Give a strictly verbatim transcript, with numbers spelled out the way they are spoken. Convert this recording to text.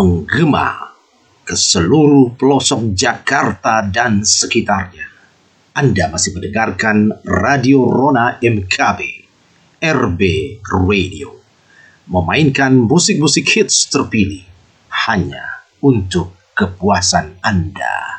menggema ke seluruh pelosok Jakarta dan sekitarnya. Anda masih mendengarkan Radio Rona M K B, R B Radio, memainkan musik-musik hits terpilih hanya untuk kepuasan Anda.